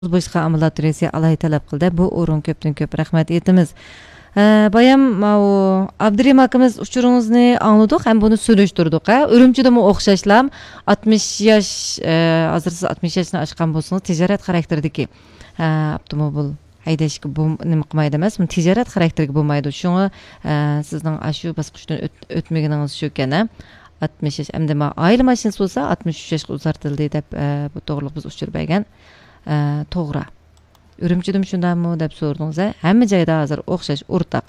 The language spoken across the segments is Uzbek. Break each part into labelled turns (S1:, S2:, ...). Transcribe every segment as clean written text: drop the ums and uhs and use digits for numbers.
S1: boshqa ambulatöriyasi alay talab qildi. Bu o'rin ko'pdan ko'p rahmat etamiz. Bayam o Abdurim akamiz uçurunuzni anladık hem bunu sürüştürdük. Ürümçide mi o'xshashlam 60 yaş hozir siz 60 yaşını aşkan bo'lsangiz tijorat xarakterdagi avtomobil haydashga bu nima qilmaydi emas, bu tijorat xarakterga bo'lmaydi. Shunga sizning ashu bosqichdan o'tmagingiz shu ekan. 60 yaş endi oila mashinasi bo'lsa 63 yoshga uzartildi deb bu to'g'riliq biz uchirmagan. To'g'ri. Ürümçidim shundaymi deb so'radingiz. Hamma joyda hozir o'xshash o'rtaq.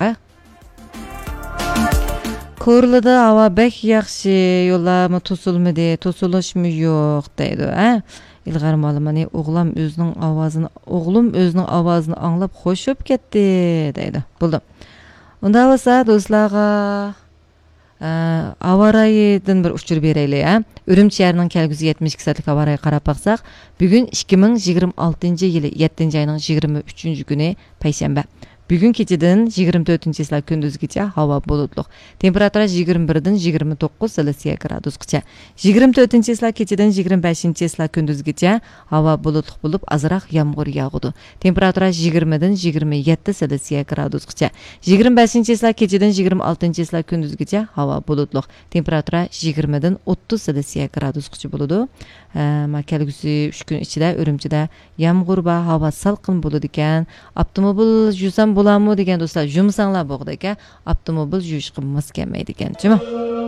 S1: Ko'rilida havo bek yaxshi, yo'llarmi to'silmadi, to'silishmi yo'q deydi. İlg'ar ma'lumani o'g'lim o'zining ovozini anglab xo'shib ketdi deydi. Bo'ldi. Unda bo'lsa do'stlarga avaraydan bir uçur bereylik. Ürümçi yerining kelgusi 72 saatlik avaraya qarab baqsaq, bugun 2026-yili 7-ayning 23 kuni payshanba. Bugun kechadan 24-yil kunduzgacha havo bulutliq. Temperatura 21dan 29 Selsiya gradusgacha. 24-yil kechadan 25-yil kunduzgacha havo bulutliq bo'lib, azroq yomg'ir yog'adi. Temperatura 20dan 27 Selsiya gradusgacha. 25-yil kechadan 26-yil kunduzgacha havo bulutliq. Temperatura 20dan 30 Selsiya gradusgacha bo'ladi. Kelgusi 3 kun ichida Ürümchida yomg'ir va havo salqin bo'ladi ekan. Avtomobil yuzam bo'lammi degan do'stlar, yumsanglar bo'g'di ekan. Avtomobil yuvishga mos kelmaydi ekan, chimi?